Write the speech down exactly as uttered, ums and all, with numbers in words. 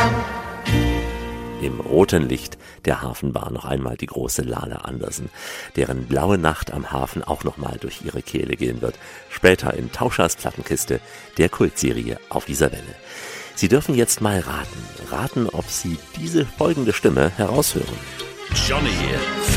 Im roten Licht der Hafenbar noch einmal die große Lala Andersen, deren Blaue Nacht am Hafen auch nochmal durch ihre Kehle gehen wird. Später in Tauschers Plattenkiste, der Kultserie Auf dieser Welle. Sie dürfen jetzt mal raten, raten, ob Sie diese folgende Stimme heraushören. Johnny